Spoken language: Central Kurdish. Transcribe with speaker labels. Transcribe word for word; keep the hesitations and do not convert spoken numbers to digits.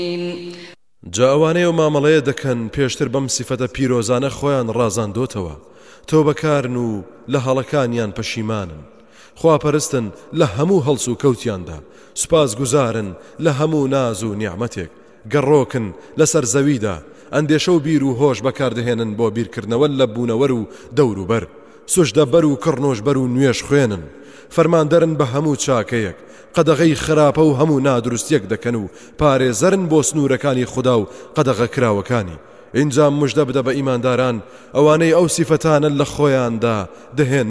Speaker 1: جا ئەوانەی و مامەڵەیە دەکەن پێشتر بەم سیفەتە پیرۆزانە خۆیان ڕازاندۆتەوە تۆ بەکارن و لە هەڵەکانیان پەشیمانن خواپەرستن لە هەموو هەڵس و کەوتیاندا سوپاس گوزارن لە هەموو ناز و نیعمەتێک گەڕۆکن لەسەر زەویدا ئەندێشە و بیر و هۆش بەکاردەهێنن بۆ بیرکردنەوە لە بوونەوەر و دەور و بەر سوشدەبەر و کڕنۆژبەر و نوێش خوێنن فەرماندەرن بە هەموو چاکەیەک قەدەغەی خراپە و هەموو نادروستیەک دەکەن و پارێزەرن بۆ سنوورەکانی خوددا و قەدەغە کراوەکانی اینجا مژدە بدە بە ئیمانداران ئەوانەی ئەو سیفەتانە لە خۆیاندا دەهێن